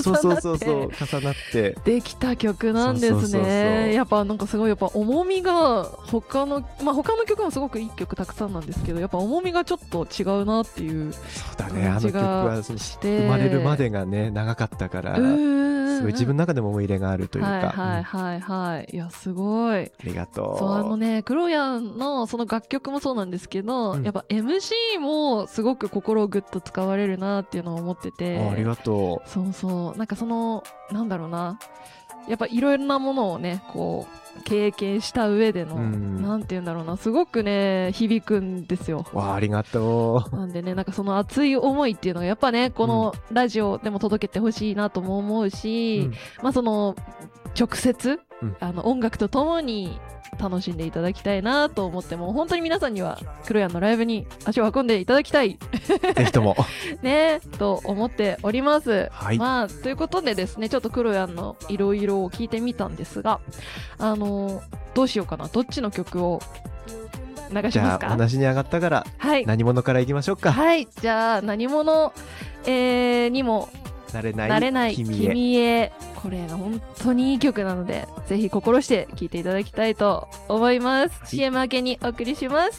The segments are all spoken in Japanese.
そうそうそうそう重なってできた曲なんですね。 そうそうそうそうやっぱなんかすごいやっぱ重みが他の曲もすごくいい曲たくさんなんですけど、やっぱ重みがちょっと違うなっていうそうだね、あ感じの曲はがそのして生まれるまでがね長かったから、すごい自分の中でも思い入れがあるというか、 はいはいはいはい、いやすごい。 ありがとう。 そうね、クロヤンのその楽曲もそうなんですけど、やっぱ MC もすごく心をぐっと使われるなっていうのを思ってて、 ありがとう。 そうそう、なんかそのなんだろうな、やっぱいろいろなものをねこう経験した上での、なんて言うんだろうな、すごくね響くんですよ。 わあ、ありがとう。 なんでね、なんかその熱い思いっていうのがやっぱねこのラジオでも届けてほしいなとも思うし、まあその直接、音楽とともに楽しんでいただきたいなと思って、もう本当に皆さんにはクロヤンのライブに足を運んでいただきたいぜひともねと思っております、 はい。 まあということでですね、ちょっとクロヤンのいろいろを聞いてみたんですが、どうしようかな、どっちの曲を流しますか。 じゃあお話に上がったから、はい、何者からいきましょうか。 はい、じゃあ何者、にもなれない君へ。これが本当にいい曲なので、ぜひ心して聴いていただきたいと思います。CM 明けにお送りします。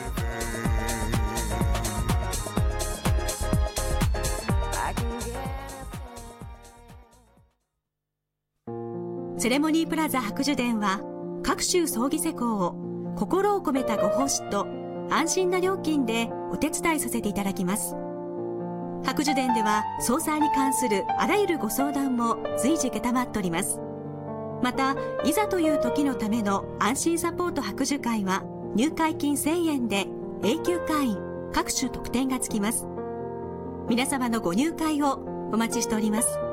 セレモニープラザ白樹殿は、各種葬儀施工を心を込めたご奉仕と安心な料金でお手伝いさせていただきます。白樹殿では葬祭に関するあらゆるご相談も随時承っております。また、いざという時のための安心サポート白樹会は入会金1000円で永久会員、各種特典がつきます。皆様のご入会をお待ちしております。